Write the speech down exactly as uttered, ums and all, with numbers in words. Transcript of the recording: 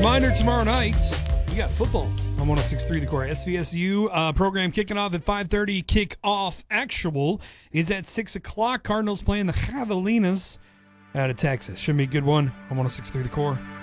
Reminder, tomorrow night, we got football on one oh six point three The Core. S V S U uh, program kicking off at five thirty. Kickoff actual is at six o'clock. Cardinals playing the Javelinas out of Texas. Should be a good one on one oh six point three The Core.